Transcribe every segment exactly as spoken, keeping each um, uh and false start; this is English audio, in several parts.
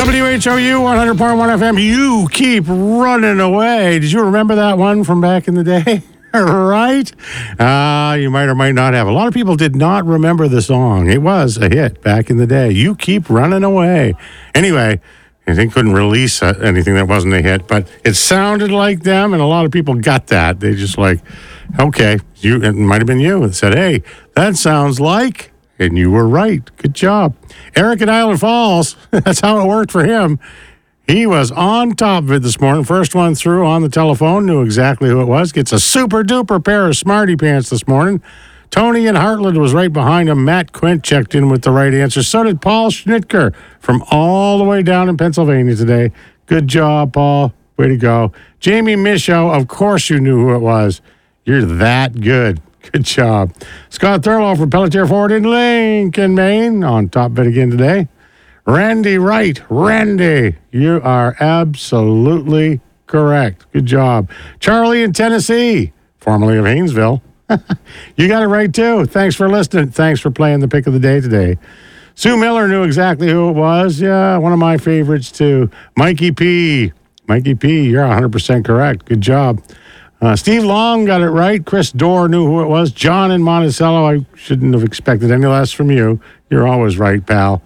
W H O U one hundred point one F M. You keep running away. Did you remember that one from back in the day? Right? Uh, you might or might not have. A lot of people did not remember the song. It was a hit back in the day. You keep running away. Anyway, they couldn't release anything that wasn't a hit, but it sounded like them, and a lot of people got that. They just like, okay, you. It might have been you that said, hey, that sounds like... And you were right. Good job. Eric in Island Falls, that's how it worked for him. He was on top of it this morning. First one through on the telephone, knew exactly who it was. Gets a super-duper pair of Smarty Pants this morning. Tony in Heartland was right behind him. Matt Quint checked in with the right answer. So did Paul Schnitker from all the way down in Pennsylvania today. Good job, Paul. Way to go. Jamie Michaud, of course you knew who it was. You're that good. Good job. Scott Thurlow from Pelletier Ford in Lincoln, Maine, on top of it again today. Randy Wright. Randy, you are absolutely correct. Good job. Charlie in Tennessee, formerly of Haynesville. You got it right, too. Thanks for listening. Thanks for playing the pick of the day today. Sue Miller knew exactly who it was. Yeah, one of my favorites, too. Mikey P. Mikey P., you're one hundred percent correct. Good job. Uh, Steve Long got it right. Chris Dorr knew who it was. John in Monticello. I shouldn't have expected any less from you. You're always right, pal.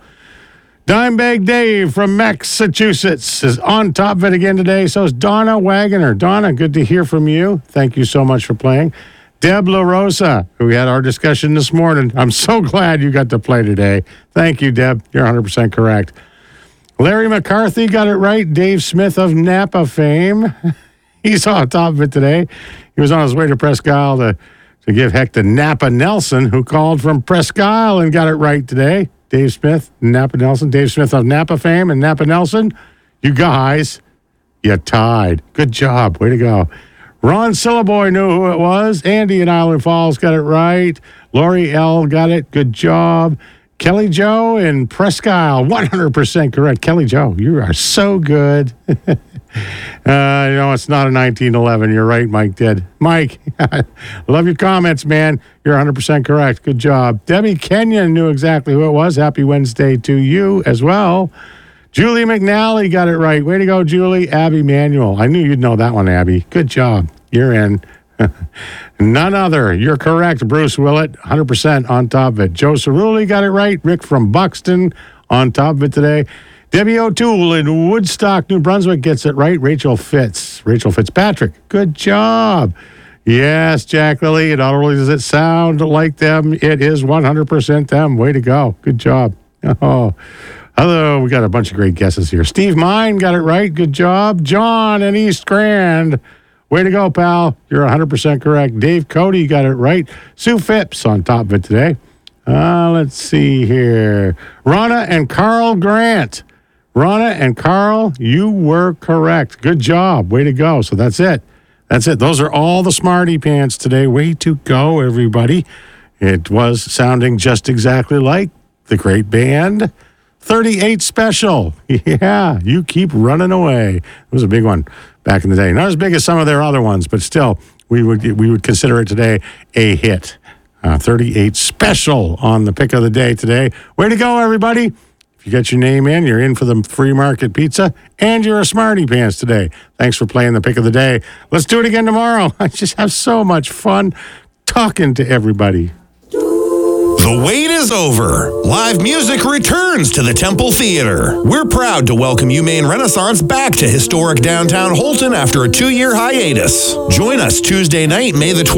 Dimebag Dave from Massachusetts is on top of it again today. So is Donna Wagoner. Donna, good to hear from you. Thank you so much for playing. Deb LaRosa, who we had our discussion this morning. I'm so glad you got to play today. Thank you, Deb. You're one hundred percent correct. Larry McCarthy got it right. Dave Smith of Napa fame. He's on top of it today. He was on his way to Presque Isle to, to give heck to Napa Nelson, who called from Presque Isle and got it right today. Dave Smith, Napa Nelson. Dave Smith of Napa fame and Napa Nelson. You guys, you tied. Good job. Way to go. Ron Sillaboy knew who it was. Andy in Island Falls got it right. Lori L. got it. Good job. Kelly Joe in Presque Isle, one hundred percent correct. Kelly Joe, you are so good. uh, you know, it's not a nineteen eleven. You're right, Mike did. Mike, love your comments, man. You're one hundred percent correct. Good job. Debbie Kenyon knew exactly who it was. Happy Wednesday to you as well. Julie McNally got it right. Way to go, Julie. Abby Manuel. I knew you'd know that one, Abby. Good job. You're in. None other. You're correct, Bruce Willett. one hundred percent on top of it. Joe Cerulli got it right. Rick from Buxton on top of it today. Debbie O'Toole in Woodstock, New Brunswick gets it right. Rachel Fitz. Rachel Fitzpatrick. Good job. Yes, Jack Lily. Not only does it sound like them, it is one hundred percent them. Way to go. Good job. Oh, hello. We got a bunch of great guesses here. Steve Mine got it right. Good job. John in East Grand. Way to go, pal. You're one hundred percent correct. Dave Cody got it right. Sue Phipps on top of it today. Uh, let's see here. Ronna and Carl Grant. Ronna and Carl, you were correct. Good job. Way to go. So that's it. That's it. Those are all the Smarty Pants today. Way to go, everybody. It was sounding just exactly like the great band thirty-eight Special. Yeah, you keep running away. It was a big one back in the day. Not as big as some of their other ones, but still, we would we would consider it today a hit. Uh, thirty-eight Special on the pick of the day today. Way to go, everybody. If you get your name in, you're in for the free market pizza, and you're a Smarty Pants today. Thanks for playing the pick of the day. Let's do it again tomorrow. I just have so much fun talking to everybody. The wait is over. Live music returns to the Temple Theater. We're proud to welcome UMaine Renaissance back to historic downtown Holton after a two-year hiatus. Join us Tuesday night, May the twelfth.